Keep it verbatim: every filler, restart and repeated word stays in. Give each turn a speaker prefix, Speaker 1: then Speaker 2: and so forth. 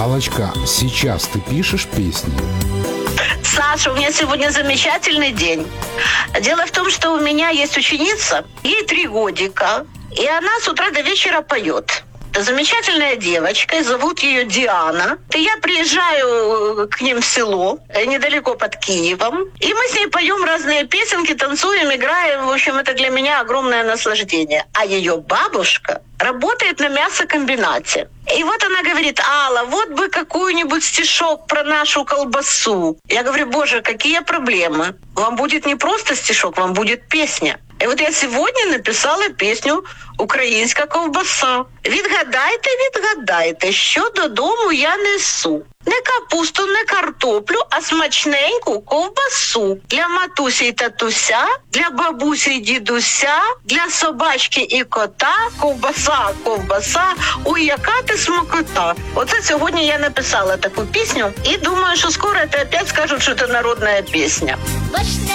Speaker 1: Аллочка, сейчас ты пишешь песни?
Speaker 2: Саша, у меня сегодня замечательный день. Дело в том, что у меня есть ученица, ей три годика, и она с утра до вечера поет. Это замечательная девочка, и зовут ее Диана. И я приезжаю к ним в село, недалеко под Киевом, и мы с ней поем разные песенки, танцуем, играем. В общем, это для меня огромное наслаждение. А ее бабушка работает на мясокомбинате. И вот она говорит: Алла, вот бы какой-нибудь стишок про нашу колбасу. Я говорю: боже, какие проблемы. Вам будет не просто стишок, вам будет песня. І от я сьогодні написала пісню «Українська ковбаса». Відгадайте, відгадайте, що додому я несу. Не капусту, не картоплю, а смачненьку ковбасу. Для матусі й татуся, для бабусі й дідуся, для собачки і кота. Ковбаса, ковбаса, ой, яка ти смакота. Оце сьогодні я написала таку пісню і думаю, що скоро це опять скажуть, що це народна пісня.